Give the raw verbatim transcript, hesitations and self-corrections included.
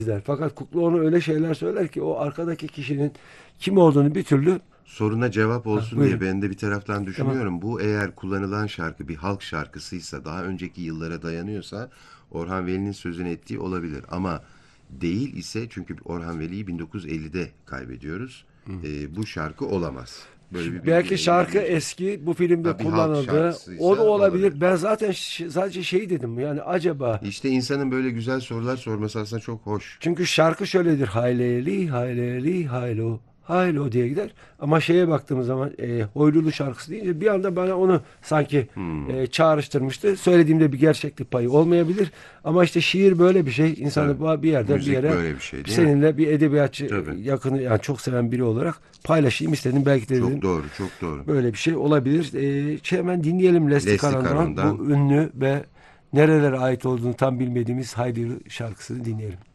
izler. Fakat Kukla onu öyle şeyler söyler ki o arkadaki kişinin kim olduğunu bir türlü... Soruna cevap Ha, olsun diye buyurun. ben de bir taraftan Tamam. düşünüyorum. Bu eğer kullanılan şarkı bir halk şarkısıysa, daha önceki yıllara dayanıyorsa Orhan Veli'nin sözünü ettiği olabilir. Ama değil ise, çünkü Orhan Veli'yi bin dokuz yüz ellide kaybediyoruz. Ee, bu şarkı olamaz. Böyle bir Belki bilgi şarkı vereceğim. eski, bu filmde Ha, bir halk kullanıldı. O da şarkısıysa olabilir. olabilir. Ben zaten ş- sadece şey dedim, yani acaba, İşte insanın böyle güzel sorular sorması aslında çok hoş. çünkü şarkı şöyledir: hayleli hayleli haylo haylo diye gider. Ama şeye baktığımız zaman e, Hoylulu şarkısı deyince bir anda bana onu sanki Hmm, e, çağrıştırmıştı. Söylediğimde bir gerçeklik payı olmayabilir. Ama işte şiir böyle bir şey. İnsanı tabii. ba- bir yerden bir Müzik yere, böyle bir şey değil mi? seninle bir edebiyatçı Tabii. yakını, yani çok seven biri olarak paylaşayım istedim. Belki de Çok dedim doğru, çok doğru. böyle bir şey olabilir. E, şey, hemen dinleyelim Leslie Leslie Caron'dan bu Caron'dan ünlü ve nerelere ait olduğunu tam bilmediğimiz Haydi şarkısını dinleyelim.